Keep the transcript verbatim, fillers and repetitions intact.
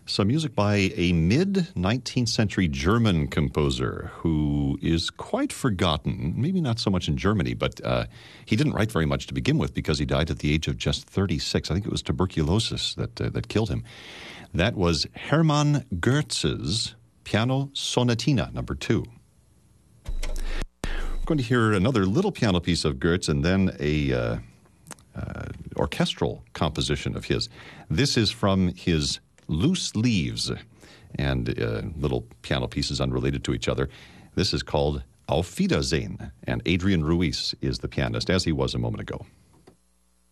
Some music by a mid-nineteenth century German composer who is quite forgotten, maybe not so much in Germany, but uh, he didn't write very much to begin with because he died at the age of just thirty-six. I think it was tuberculosis that, uh, that killed him. That was Hermann Goetz's Piano Sonatina, number two. We're going to hear another little piano piece of Goetz and then a uh, uh, orchestral composition of his. This is from his Loose Leaves, and uh, little piano pieces unrelated to each other. This is called Auf Wiedersehen, and Adrian Ruiz is the pianist, as he was a moment ago.